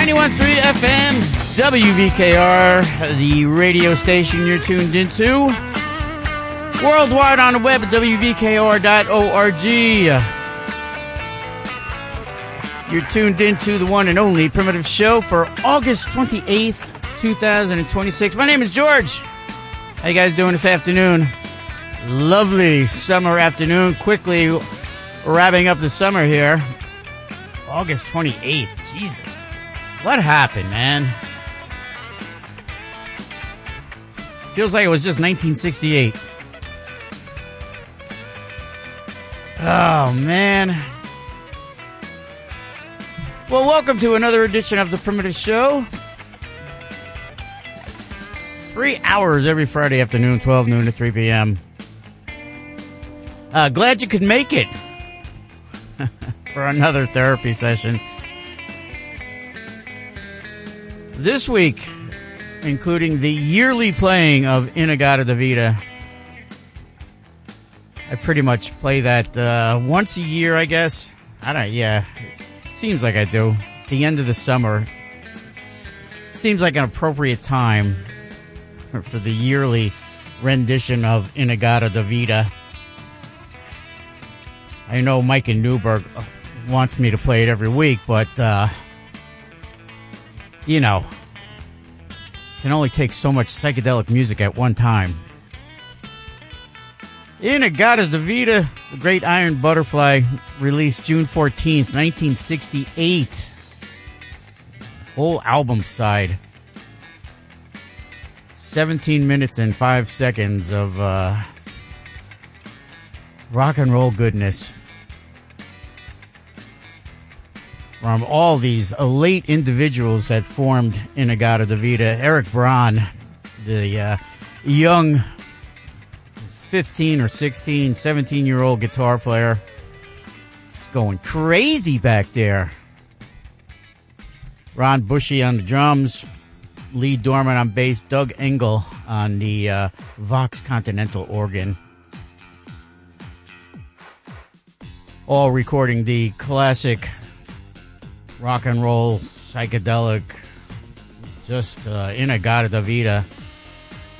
91.3 FM, WVKR, the radio station you're tuned into. Worldwide on the web at WVKR.org. You're tuned into the one and only Primitive Show for August 28th, 2026. My name is George. How you guys doing this afternoon? Lovely summer afternoon. Quickly wrapping up the summer here. August 28th. Jesus. What happened, man? Feels like it was just 1968. Oh, man. Well, welcome to another edition of the Primitive Show. 3 hours every Friday afternoon, 12 noon to 3 p.m. Glad you could make it for another therapy session. This week, including the yearly playing of In-A-Gadda-Da-Vida. I pretty much play that once a year, I guess. Seems like I do. The end of the summer seems like an appropriate time for the yearly rendition of In-A-Gadda-Da-Vida. I know Mike in Newburgh wants me to play it every week, but, you know, can only take so much psychedelic music at one time. In-A-Gadda-Da-Vida, the Great Iron Butterfly, released June 14th, 1968. Whole album side. 17 minutes and 5 seconds of rock and roll goodness from all these elite individuals that formed In-A-Gadda-Da-Vida. Eric Braun, the young 15 or 16, 17-year-old guitar player, is going crazy back there. Ron Bushy on the drums, Lee Dorman on bass, Doug Engel on the Vox Continental organ. All recording the classic rock and roll, psychedelic, just In-A-Gadda-Da-Vida.